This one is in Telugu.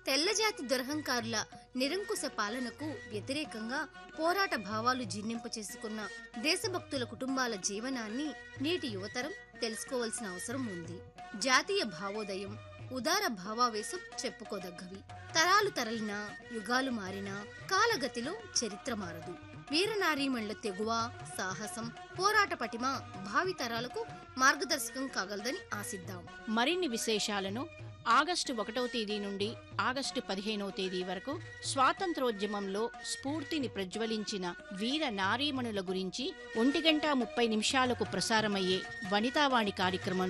తెల్లజాతి దురహంకారుల నిరంకుశ పాలనకు వ్యతిరేకంగా పోరాట భావాలు జీర్ణింప చేసుకున్న దేశభక్తుల కుటుంబాల జీవనాన్ని నేటి యువతరం తెలుసుకోవాల్సిన అవసరం ఉంది. జాతీయ భావోదయం, ఉదార భావావేశం చెప్పుకోదగ్గవి. తరాలు తరలినా, యుగాలు మారినా కాలగతిలో చరిత్ర మారదు. వీరనారీమణుల తెగువ, సాహసం, పోరాట పటిమ భావితరాలకు మార్గదర్శకం కాగలదని ఆశిద్దాం. మరిన్ని విశేషాలను ఆగస్టు 1వ తేదీ నుండి ఆగస్టు 15వ తేదీ వరకు స్వాతంత్రోద్యమంలో స్ఫూర్తిని ప్రజ్వలించిన వీర నారీమణుల గురించి 1:30 ప్రసారమయ్యే వనితావాణి కార్యక్రమం